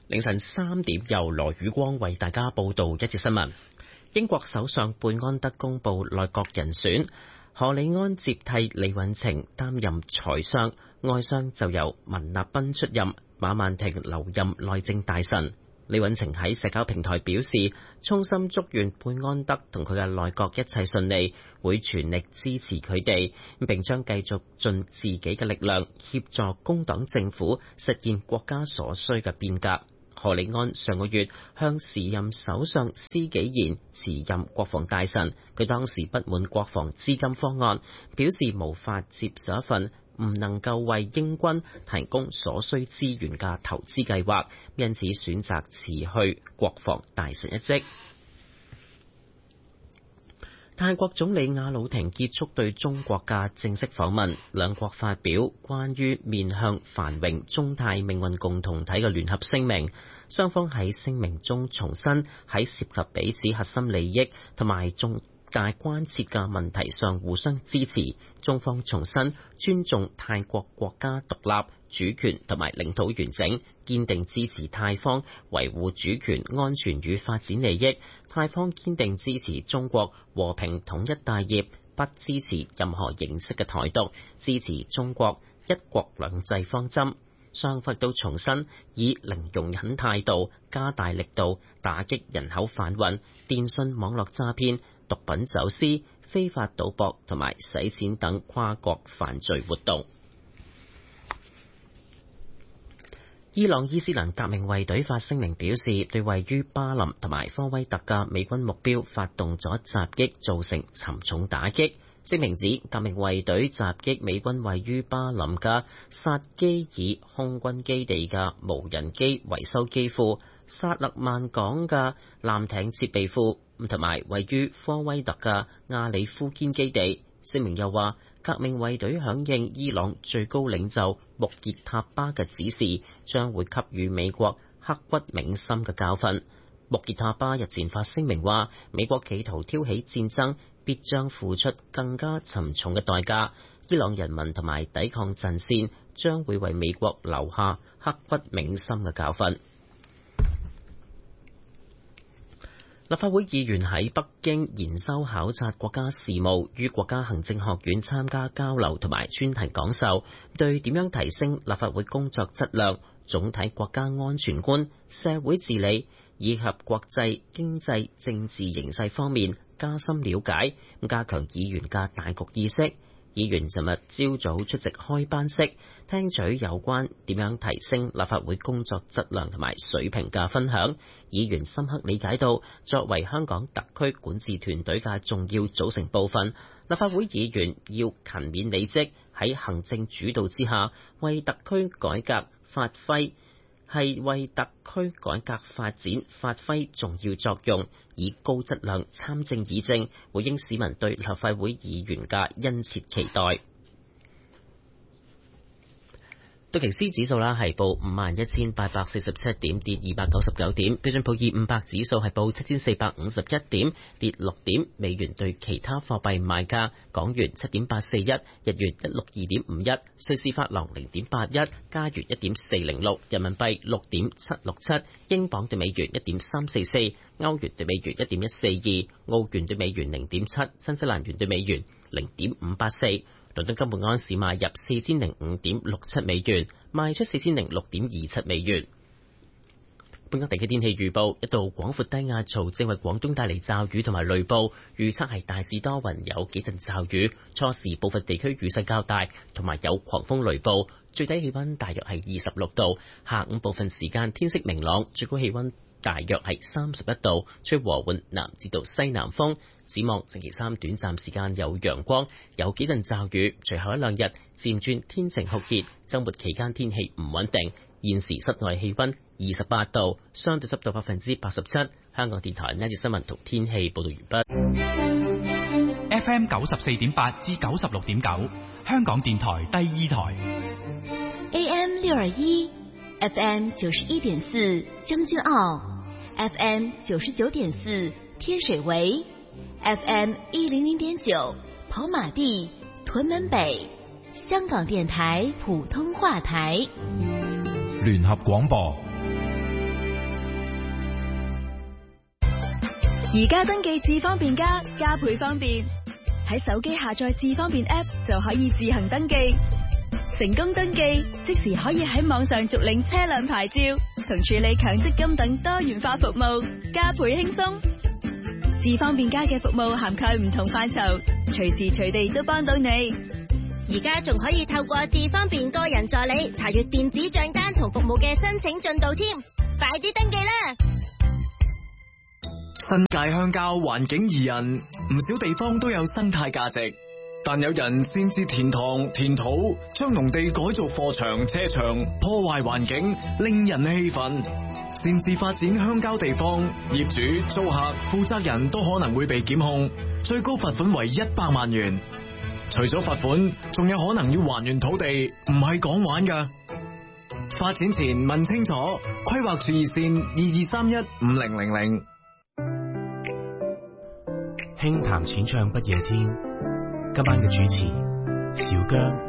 凌晨3點，由羅宇光為大家報道一節新聞。英國首相貝安德公布內閣人選，何里安接替李允晴擔任財相，外相就由文立彬出任，馬曼婷留任內政大臣。李允晴喺社交平台表示，衷心祝願貝安德同佢嘅內閣一切順利，會全力支持佢哋，並將繼續盡自己嘅力量協助工黨政府實現國家所需嘅變革。何里安上個月向時任首相施紀賢辭任國防大臣，佢當時不滿國防資金方案，表示無法接受一份唔能夠為英軍提供所需資源嘅投資計劃，因此選擇辭去國防大臣一職。泰國總理阿魯廷結束對中國嘅正式訪問，兩國發表關於面向繁榮中泰命運共同體嘅聯合聲明。雙方喺聲明中重申喺涉及彼此核心利益同埋重大關切嘅問題上互相支持。中方重申尊重泰國國家獨立、主權同埋領土完整，堅定支持泰方維護主權、安全與發展利益。泰方堅定支持中國和平統一大業，不支持任何形式嘅台獨，支持中國一國兩制方針。雙方都重申以零容忍態度，加大力度打擊人口販運、電信網絡詐騙、毒品走私、非法賭博同埋洗錢等跨國犯罪活動。伊朗伊斯蘭革命衛隊發聲明表示，對位於巴林同埋科威特嘅美軍目標發動咗襲擊，造成沉重打擊。聲明指，革命衛隊襲擊美軍位於巴林嘅薩基爾空軍基地嘅無人機維修機庫、薩勒曼港嘅艦艇設備庫，同埋位於科威特嘅亞里夫堅基地。聲明又話，革命衛隊響應伊朗最高領袖穆傑塔巴嘅指示，將會給予美國刻骨銘心嘅教訓。穆傑塔巴日前發聲明話，美國企圖挑起戰爭，必將付出更加沉重嘅代價。伊朗人民同埋抵抗陣線將會為美國留下刻骨銘心嘅教訓。立法會議員喺北京研修考察國家事務，於國家行政學院參加交流同埋專題講授，對點樣提升立法會工作質量、總體國家安全觀、社會治理以及國際經濟政治形勢方面加深了解，加強議員嘅大局意識。議員尋日朝早出席開班式，聽取有關點樣提升立法會工作質量同埋水平嘅分享。議員深刻理解到，作為香港特區管治團隊嘅重要組成部分，立法會議員要勤勉履職，喺行政主導之下，為特區改革發展發揮重要作用，以高質量參政議政，回應市民對立法會議員嘅殷切期待。道瓊斯指數係報51,847點，跌299點；標準普爾500指數係報7,451點，跌6點。美元對其他貨幣賣價：港元7.841，日元162.51，瑞士法郎0.81，加元1.406，人民幣6.767，英鎊對美元1.344，歐元對美元1.142，澳元對美元0.7，新西蘭元對美元0.584。倫敦金每盎司買入4005.67美元，賣出4006.27美元。本港地區天氣預報：一道廣闊低壓槽正為廣東帶嚟驟雨同埋雷暴，預測係大致多雲，有幾陣驟雨，初時部分地區雨勢較大，同埋有狂風雷暴。最低氣溫大約係26度，下午部分時間天色明朗，最高氣溫大約係31度，吹和緩南至到西南風。展望星期三短暫時間有陽光，有幾陣驟雨，隨後一兩日漸轉天晴酷熱。週末期間天氣唔穩定。現時室外氣溫28度，相對濕度87%。香港電台呢節新聞同天氣報道完畢。 FM 94.8至96.9，香港電台第二台。 AM 621。FM 91.4將軍澳 ，FM 99.4天水圍 ，FM 100.9跑馬地屯門北，香港電台普通話台。 聯合廣播。 而家登記智方便加倍方便，喺手機下載智方便 App 就可以自行登記，成功登記即時可以喺網上續領車輛牌照同處理強積金等多元化服務，加倍輕鬆。智方便加嘅服務涵蓋唔同範疇，隨時隨地都幫到你。 而家仲可以透過智方便個人助理查閱電子賬單同服務嘅申請進度添，快啲登記啦！ 新界鄉郊環境宜人，唔少地方都有生態價值，但有人擅自填塘填土，將農地改做貨場車場，破壞環境，令人氣憤。擅自發展鄉郊地方，業主、租客、負責人都可能會被檢控，最高罰款為100萬元。除咗罰款，仲有可能要還原土地，唔係講玩㗎。發展前問清楚，規劃處熱線22315000。 輕談淺唱不夜天，今晚嘅主持小姜。